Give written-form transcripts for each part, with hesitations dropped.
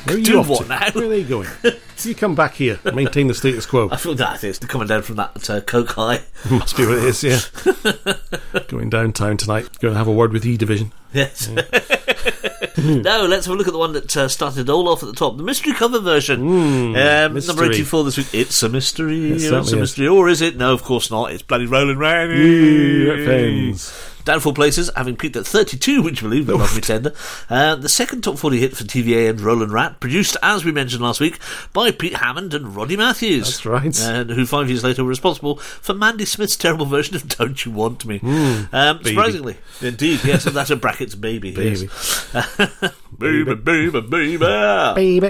Where are you Do off what to? now? Where are they going? You come back here and maintain the status quo. I feel that it's coming down from that Coke High. Must be what it is, yeah. Going downtown tonight. Going to have a word with E-Division. Yes. Now, let's have a look at the one that started all off at the top. The mystery cover version. Number 84 this week. It's a mystery. It's a mystery. Or is it? No, of course not. It's bloody Roland Rat. Down 4 places, having peaked at 32, would you believe, with Love Me Tender. The second top 40 hit for TVA and Roland Rat, produced, as we mentioned last week, by Pete Hammond and Roddy Matthews. That's right. Who 5 years later were responsible for Mandy Smith's terrible version of Don't You Want Me. Surprisingly. Indeed, yes, and that's a brackets baby. Baby. Yes. Baby, baby, baby. Baby.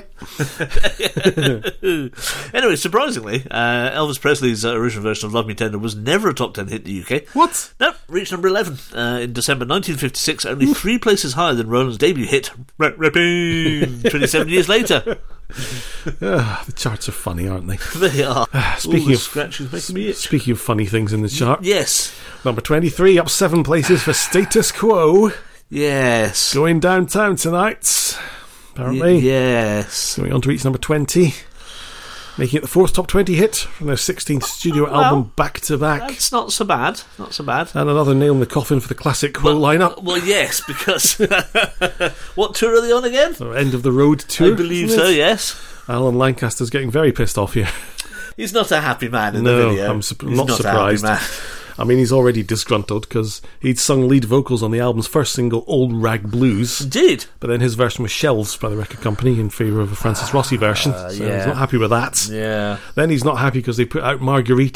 Anyway, surprisingly, Elvis Presley's original version of Love Me Tender was never a top 10 hit in the UK. What? No, reached number 11 in December 1956, only 3 places higher than Roland's debut hit, Rapping, 27 years later. The charts are funny, aren't they? They are. Speaking of scratches making me itch. Speaking of funny things in the chart, Yes. number 23, up 7 places for Status Quo. Yes. Going downtown tonight, apparently. Yes. Going on to reach number 20. Making it the 4th top 20 hit from their 16th studio album back to back. That's not so bad. Not so bad. And another nail in the coffin for the classic Quo lineup. Well, yes, because what tour are they on again? The End of the Road tour. I believe so, yes. Alan Lancaster's getting very pissed off here. He's not a happy man in the video. I'm He's not surprised. A happy man. I mean, he's already disgruntled because he'd sung lead vocals on the album's first single, Old Rag Blues. Indeed. But then his version was shelved by the record company in favour of a Francis Rossi version. So he's not happy with that. Yeah. Then he's not happy because they put out Marguerite